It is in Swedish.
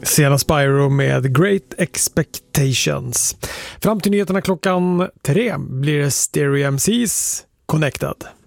Sena Spyro med Great Expectations. Fram till nyheterna klockan 3 blir det Stereo MCs Connected.